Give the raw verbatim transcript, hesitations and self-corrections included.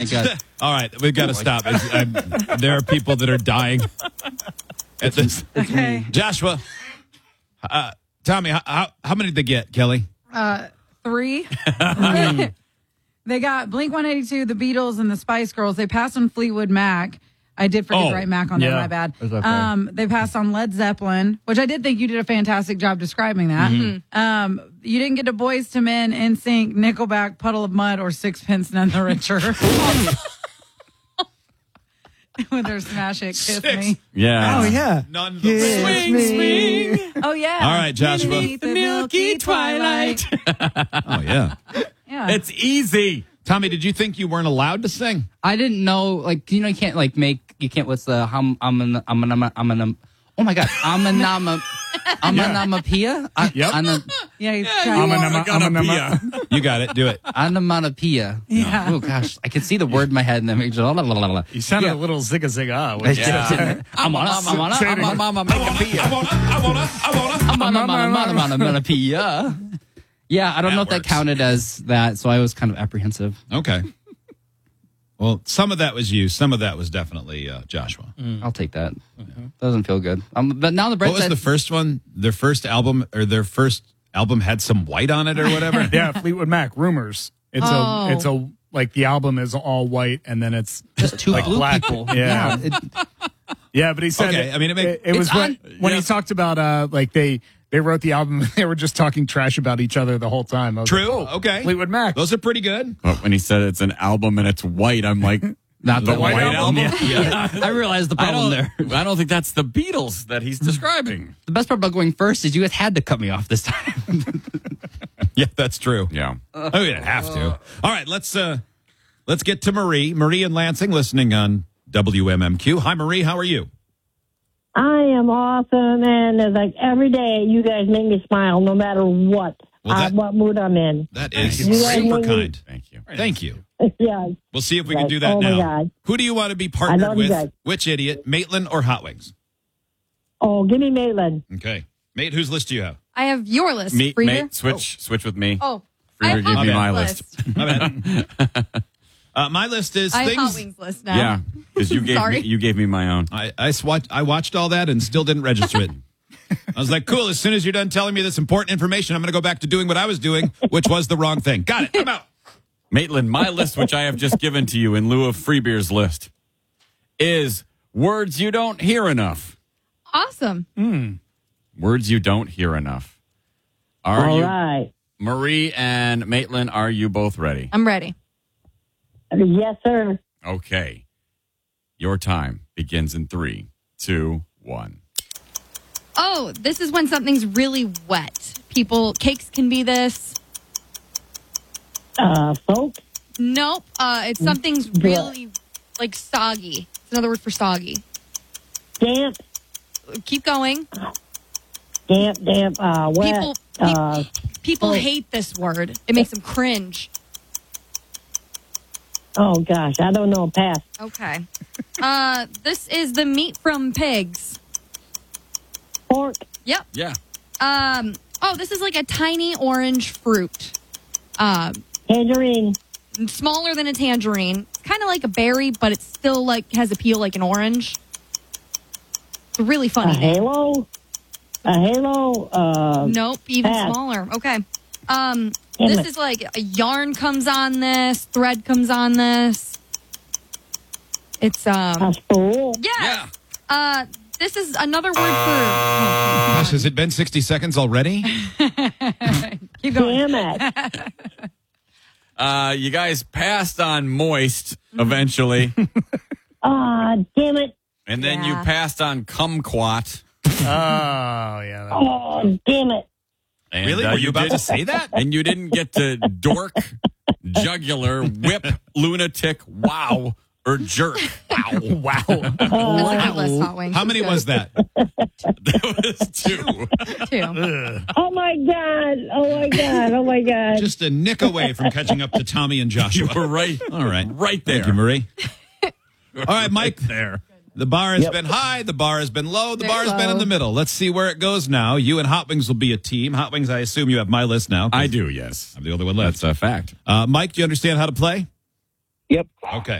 God. All right, we've got to stop. It's, I'm, there are people that are dying at this. Okay. Joshua, uh, Tommy, how, how, how many did they get, Kelly? Uh, three. They got Blink one eighty-two, the Beatles, and the Spice Girls. They passed on Fleetwood Mac. I did forget Oh, to write Mac on there. yeah. My bad. That's okay. Um, they passed on Led Zeppelin, which I did think you did a fantastic job describing that. Um, you didn't get to Boys to Men, N Sync, Nickelback, Puddle of Mud, or Sixpence None the Richer. With their smash it, Kiss Six. Me. Yeah. Oh, yeah. None the Kiss Swing, me. Oh, yeah. All right, Joshua. Beneath the milky twilight. Oh, yeah. Yeah. It's easy. Tommy, did you think you weren't allowed to sing? I didn't know, like, you know, you can't, like, make, you can't, what's the, hum, um, um, um, um, um, um, oh my God, amanama, amanamapia? Yep. Ana, yeah, he's I'm trying- an, I'm an, I'm a, You got it. Do it. Onomatopoeia. Yeah. Oh, gosh. I can see the word in my head and then make sure. Blah, blah, blah, blah. You sounded Yeah. a little zigga zigga. Which, Yeah. I'm on a, I'm on a, Say it I'm again. on I wanna, I wanna, I wanna, I wanna. I'm on a, I'm on a, I'm on a, onomatopoeia. Yeah, I don't That know if that works. counted as that, so I was kind of apprehensive. Okay. Well, some of that was you. Some of that was definitely uh, Joshua. I'll take that. Doesn't feel good. Um, but now the bread What was said, the first one? Their first album, or their first album had some white on it or whatever? yeah, Fleetwood Mac, Rumors. It's Oh. a, it's a, like the album is all white and then it's just two like blue black. people. Yeah. it- Yeah, but he said Okay, it, I mean, it make- it, it was It's when, on- when yeah. he talked about uh like they they wrote the album and they were just talking trash about each other the whole time. I was True. like, oh, Okay. Fleetwood Mac. Those are pretty good. But when he said it's an album and it's white, I'm like, Not the the white, white album? album? Yeah. I realized the I problem don't, there. I don't think that's the Beatles that he's describing. The best part about going first is you guys had to cut me off this time. Yeah, that's true. Yeah. Oh, you didn't have to. All right, let's uh let's get to Marie. Marie in Lansing, listening on W M M Q. Hi, Marie. How are you? I am awesome, and it's like every day you guys make me smile, no matter what, Well, that- uh, what mood I'm in. That is You guys super make me- kind. Thank you. Thank you. yeah, We'll see if we can Right. do that Oh, my now. God. Who do you want to be I partnered love you with? guys. Which idiot, Maitland or Hot Wings? Oh, give me Maitland. Okay. Mate, whose list do you have? I have your list, Me, Frieder. mate, switch, switch with me. Oh, Frieder, I have give Hot me Wings my list. My bad. uh, my list is I have things. Hot Wings list now. Yeah, because you gave Sorry. me, you gave me my own. I, I, swat, I watched all that and still didn't register it. I was like, cool, as soon as you're done telling me this important information, I'm going to go back to doing what I was doing, which was the wrong thing. Got it. I'm out. Maitland, my list, which I have just given to you in lieu of Freebeer's list, is words you don't hear enough. Awesome. Words you don't hear enough. Are All you, right. Marie and Maitland, are you both ready? I'm ready. Yes, sir. Okay. Your time begins in three, two, one. Oh, this is when something's really wet. People, cakes can be this. Uh, folk, Nope. Uh, it's something's really like soggy. It's another word for soggy. damp, Keep going. damp, damp, uh, wet. People, uh, people, people oh. hate this word. It makes them cringe. oh, gosh, I don't know. Pass. Okay. Uh, this is the meat from pigs. Pork, Yep. Yeah. Um. Oh, this is like a tiny orange fruit. Um, tangerine, smaller than a tangerine. It's kind of like a berry, but it still like has a peel like an orange. It's a really a funny name. halo, a halo, uh, Nope, even pass. smaller. Okay. Um, Damn this it. is like a yarn comes on this, thread comes on this. It's um. a spool. Yes. Uh, this is another word for. Gosh, has it been sixty seconds already? Keep going. Damn it. Uh, you guys passed on moist eventually, Ah, damn it. and then you Yeah. passed on kumquat. Oh, yeah. that- Oh, damn it. And, Really? uh, Were you about did- to say that? And you didn't get to dork, jugular, whip, lunatic, wow, or jerk. Wow. Wow. That's a good list, Hot Wings. How many was that? That was two. Two. Oh, my God. Oh, my God. Oh, my God. Just a nick away from catching up to Tommy and You Joshua. were right. All right. Right there. Thank you, Marie. All right, Mike. there. The bar has Yep. been high. The bar has been low. The Very bar has been low. in the middle. Let's see where it goes now. You and Hot Wings will be a team. Hot Wings, I assume you have my list now. 'cause I do, yes. I'm the only one left. That's a fact. Uh, Mike, do you understand how to play? Yep. Okay.